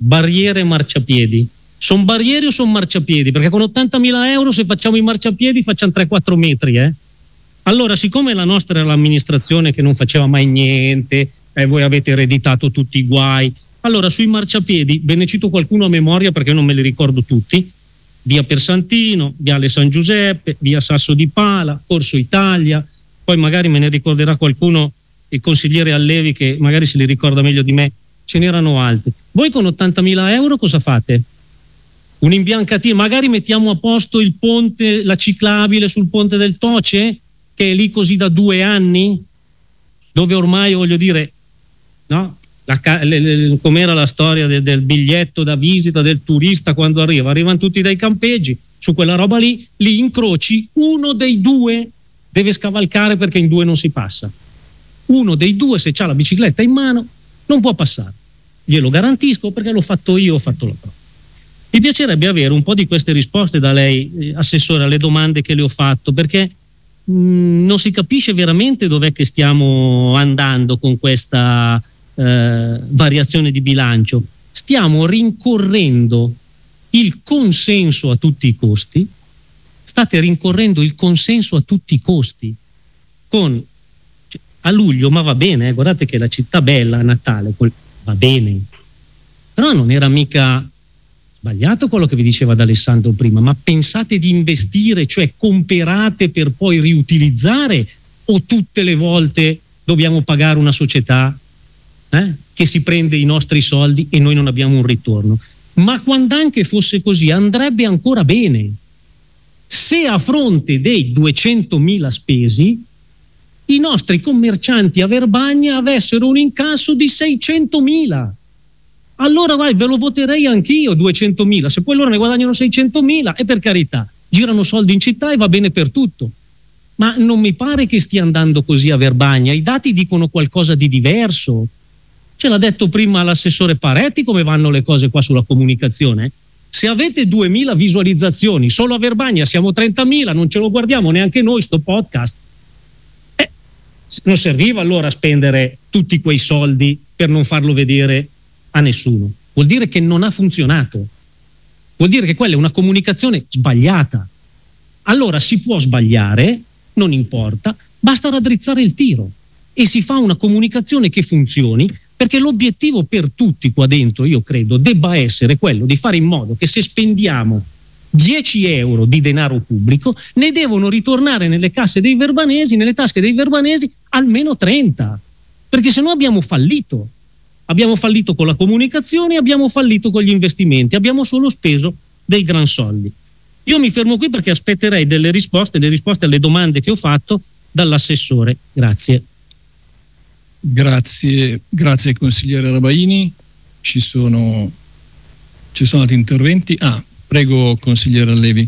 barriere e marciapiedi. Sono barriere o sono marciapiedi? Perché con 80.000 euro se facciamo i marciapiedi facciamo 3-4 metri. Allora, siccome la nostra era l'amministrazione che non faceva mai niente, voi avete ereditato tutti i guai, allora sui marciapiedi, ve ne cito qualcuno a memoria perché non me li ricordo tutti: via Persantino, viale San Giuseppe, via Sasso di Pala, Corso Italia, poi magari me ne ricorderà qualcuno, il consigliere Allevi, che magari se li ricorda meglio di me, ce n'erano altri. Voi con 80.000 euro cosa fate? Un'imbiancatina, magari mettiamo a posto il ponte, la ciclabile sul ponte del Toce, che è lì così da 2 anni, dove ormai, voglio dire, no? Com'era la storia del biglietto da visita del turista quando arrivano tutti dai campeggi, su quella roba lì incroci, uno dei due deve scavalcare perché in 2 non si passa. Uno dei 2, se c'ha la bicicletta in mano, non può passare. Glielo garantisco perché l'ho fatto io, ho fatto la prova. Mi piacerebbe avere un po' di queste risposte da lei, Assessore, alle domande che le ho fatto, perché non si capisce veramente dov'è che stiamo andando con questa variazione di bilancio. Stiamo rincorrendo il consenso a tutti i costi, state rincorrendo il consenso a tutti i costi a luglio, ma va bene, guardate che la città bella a Natale va bene, però non era mica sbagliato quello che vi diceva D'Alessandro prima, ma pensate di investire, cioè comperate per poi riutilizzare, o tutte le volte dobbiamo pagare una società che si prende i nostri soldi e noi non abbiamo un ritorno? Ma quando anche fosse così andrebbe ancora bene se a fronte dei 200.000 spesi i nostri commercianti a Verbagna avessero un incasso di 600.000. Allora ve lo voterei anch'io 200.000, se poi loro ne guadagnano 600.000 e per carità, girano soldi in città e va bene per tutto. Ma non mi pare che stia andando così a Verbagna, i dati dicono qualcosa di diverso. Ce l'ha detto prima l'assessore Paretti come vanno le cose qua sulla comunicazione. Se avete 2.000 visualizzazioni, solo a Verbagna siamo 30.000, non ce lo guardiamo neanche noi sto podcast. Non serviva allora spendere tutti quei soldi per non farlo vedere a nessuno. Vuol dire che non ha funzionato, vuol dire che quella è una comunicazione sbagliata. Allora si può sbagliare, non importa, basta raddrizzare il tiro e si fa una comunicazione che funzioni, perché l'obiettivo per tutti qua dentro, io credo, debba essere quello di fare in modo che se spendiamo 10 euro di denaro pubblico ne devono ritornare nelle casse dei verbanesi, nelle tasche dei verbanesi almeno 30, perché se no abbiamo fallito. Abbiamo fallito con la comunicazione, abbiamo fallito con gli investimenti, abbiamo solo speso dei gran soldi. Io mi fermo qui perché aspetterei le risposte alle domande che ho fatto dall'assessore. Grazie. Grazie consigliere Rabaini. Ci sono altri interventi? Prego consigliere Allevi.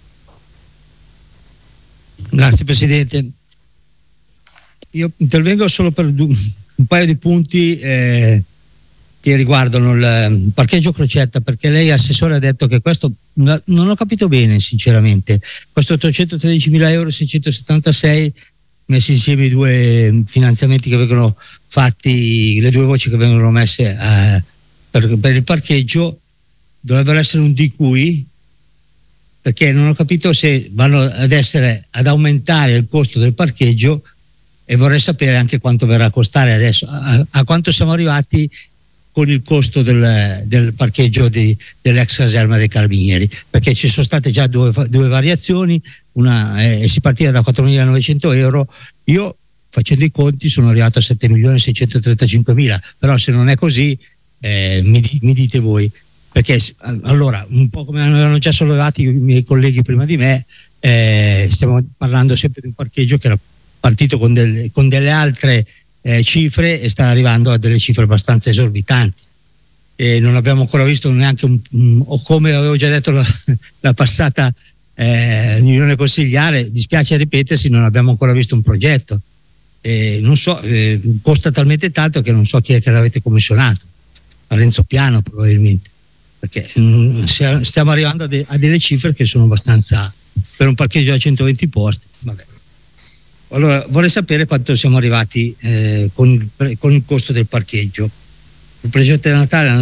Grazie Presidente. Io intervengo solo per un paio di punti che riguardano il parcheggio Crocetta, perché lei Assessore ha detto che questo non ho capito bene sinceramente, questo 813.000 euro 676 messi insieme i 2 finanziamenti che vengono fatti, le 2 voci che vengono messe per il parcheggio, dovrebbero essere un di cui, perché non ho capito se vanno ad aumentare il costo del parcheggio, e vorrei sapere anche quanto verrà a costare adesso, a quanto siamo arrivati con il costo del parcheggio dell'ex caserma dei Carabinieri, perché ci sono state già due variazioni, una si partiva da 4.900 euro, io facendo i conti sono arrivato a 7.635.000, però se non è così mi dite voi, perché allora un po' come avevano già sollevato i miei colleghi prima di me, stiamo parlando sempre di un parcheggio che era partito con delle altre cifre e sta arrivando a delle cifre abbastanza esorbitanti, e non abbiamo ancora visto neanche o come avevo già detto la passata riunione consigliare, dispiace ripetersi, non abbiamo ancora visto un progetto, non so, costa talmente tanto che non so chi è che l'avete commissionato, a Renzo Piano probabilmente, perché stiamo arrivando a delle cifre che sono abbastanza, per un parcheggio da 120 posti, vabbè. Allora vorrei sapere quanto siamo arrivati con il costo del parcheggio. Il progetto di Natale